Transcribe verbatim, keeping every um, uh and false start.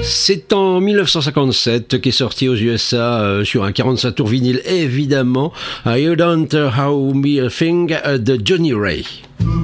C'est en dix-neuf cent cinquante-sept qu'est sorti aux U S A euh, sur un quarante-cinq tours vinyle évidemment, uh, You Don't How Me a Thing uh, de Johnny Ray.